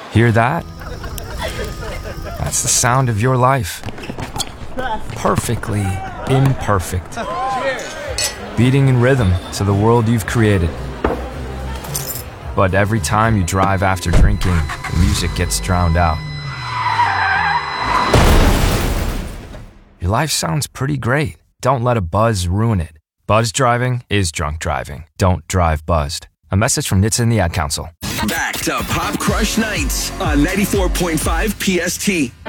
Hear that? That's the sound of your life. Perfectly imperfect. Beating in rhythm to the world you've created. But every time you drive after drinking, the music gets drowned out. Your life sounds pretty great. Don't let a buzz ruin it. Buzz driving is drunk driving. Don't drive buzzed. A message from NHTSA and the Ad Council. Back to Pop Crush Nights on 94.5 PST.